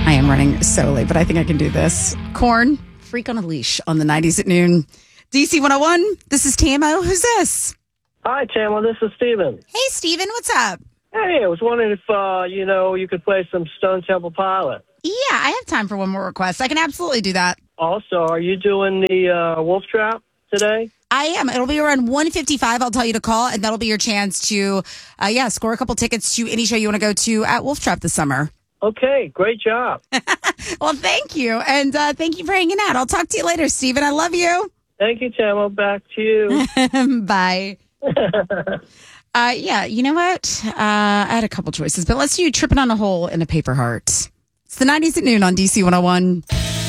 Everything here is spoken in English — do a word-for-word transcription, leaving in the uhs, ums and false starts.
I am running so late, but I think I can do this. Korn, Freak on a Leash on the nineties at noon. D C one oh one, this is T M O. Who's this? Hi, Tamara. This is Steven. Hey, Steven, what's up? Hey, I was wondering if, uh, you know, you could play some Stone Temple Pilot. Yeah, I have time for one more request. I can absolutely do that. Also, are you doing the uh, Wolf Trap today? I am. It'll be around one fifty-five. I'll tell you to call, and that'll be your chance to, uh, yeah, score a couple tickets to any show you want to go to at Wolf Trap this summer. Okay, great job. Well, thank you, and uh, thank you for hanging out. I'll talk to you later, Steven. I love you. Thank you, Tamara. Back to you. Bye. uh, yeah, you know what? Uh, I had a couple choices, but let's do Tripping on a Hole in a Paper Heart. It's the nineties at noon on D C one oh one.